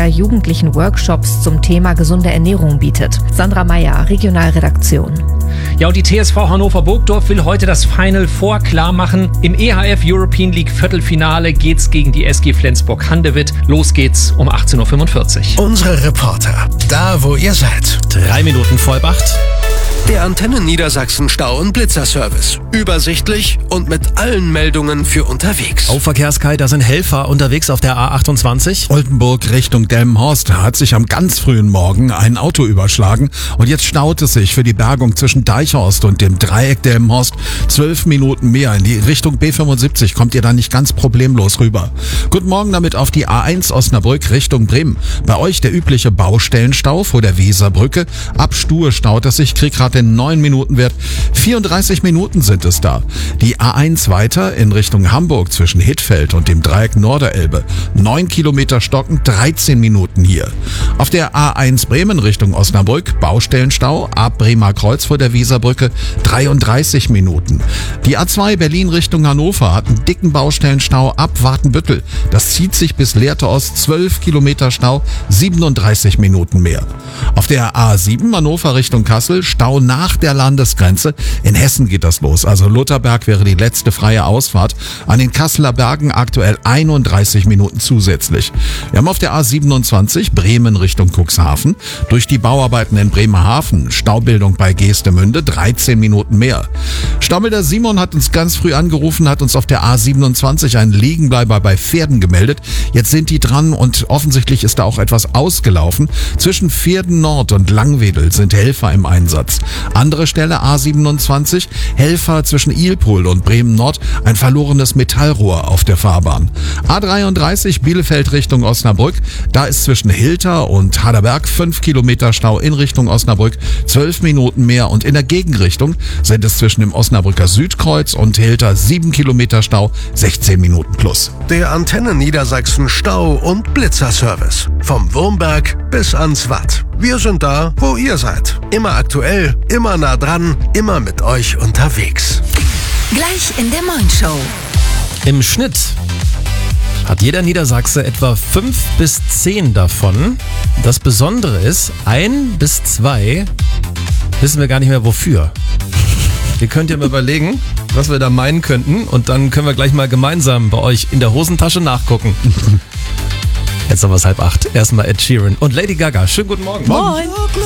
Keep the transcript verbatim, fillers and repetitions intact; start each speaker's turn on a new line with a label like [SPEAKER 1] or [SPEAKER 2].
[SPEAKER 1] der Jugendlichen Workshops zum Thema gesunde Ernährung bietet. Sandra Meyer, Regionalredaktion.
[SPEAKER 2] Ja, und die T S V Hannover Burgdorf will heute das Final Four klar machen. Im E H F European League Viertelfinale geht's gegen die S G Flensburg-Handewitt. Los geht's um achtzehn Uhr fünfundvierzig.
[SPEAKER 3] Unsere Reporter, da wo ihr seid.
[SPEAKER 4] Drei Minuten vor halb acht.
[SPEAKER 3] Der Antennen Niedersachsen Stau- und Blitzerservice. Übersichtlich und mit allen Meldungen für unterwegs.
[SPEAKER 4] Auf Verkehrskite, da sind Helfer unterwegs auf der A achtundzwanzig.
[SPEAKER 5] Oldenburg Richtung Delmenhorst hat sich am ganz frühen Morgen ein Auto überschlagen und jetzt staut es sich für die Bergung zwischen Deichhorst und dem Dreieck Delmenhorst zwölf Minuten mehr. In die Richtung B fünfundsiebzig kommt ihr da nicht ganz problemlos rüber. Guten Morgen damit auf die A eins Osnabrück Richtung Bremen. Bei euch der übliche Baustellenstau vor der Weserbrücke. Ab Stuhe staut es sich, krieg grad den neun Minuten Wert. vierunddreißig Minuten sind es da. Die A eins weiter in Richtung Hamburg zwischen Hittfeld und dem Dreieck Norderelbe. neun Kilometer stocken, dreizehn Minuten hier. Auf der A eins Bremen Richtung Osnabrück Baustellenstau ab Bremer Kreuz vor der Weserbrücke dreiunddreißig Minuten. Die A zwei Berlin Richtung Hannover hat einen dicken Baustellenstau ab Watenbüttel. Das zieht sich bis Lehrte Ost, zwölf Kilometer Stau, siebenunddreißig Minuten mehr. Auf der A sieben Hannover Richtung Kassel Stau nach der Landesgrenze. In Hessen geht das los. Also Lutherberg wäre die letzte freie Ausfahrt. An den Kasseler Bergen aktuell einunddreißig Minuten zusätzlich. Wir haben auf der A siebenundzwanzig Bremen Richtung Cuxhaven. Durch die Bauarbeiten in Bremerhaven Staubildung bei Geestemünde dreizehn Minuten mehr. Staumelder Simon hat uns ganz früh angerufen, hat uns auf der A siebenundzwanzig einen Liegenbleiber bei Pferden gemeldet. Jetzt sind die dran und offensichtlich ist da auch etwas ausgelaufen. Zwischen Pferden Nord und Langwedel sind Helfer im Einsatz. Andere Stelle A siebenundzwanzig, Helfer zwischen Ilpol und Bremen Nord, ein verlorenes Metallrohr auf der Fahrbahn. A dreiunddreißig Bielefeld Richtung Osnabrück, da ist zwischen Hilter und Haderberg fünf Kilometer Stau in Richtung Osnabrück, zwölf Minuten mehr und in der Gegenrichtung sind es zwischen dem Osnabrücker Südkreuz und Hilter sieben Kilometer Stau, sechzehn Minuten plus.
[SPEAKER 3] Der Antennen Niedersachsen Stau- und Blitzerservice. Vom Wurmberg bis ans Watt. Wir sind da, wo ihr seid. Immer aktuell, immer nah dran, immer mit euch unterwegs.
[SPEAKER 6] Gleich in der Moin-Show.
[SPEAKER 4] Im Schnitt hat jeder Niedersachse etwa fünf bis zehn davon. Das Besondere ist, ein bis zwei wissen wir gar nicht mehr wofür. Ihr könnt ja mal überlegen, was wir da meinen könnten und dann können wir gleich mal gemeinsam bei euch in der Hosentasche nachgucken. Jetzt haben wir es halb acht. Erstmal Ed Sheeran und Lady Gaga. Schönen guten Morgen.
[SPEAKER 1] Moin.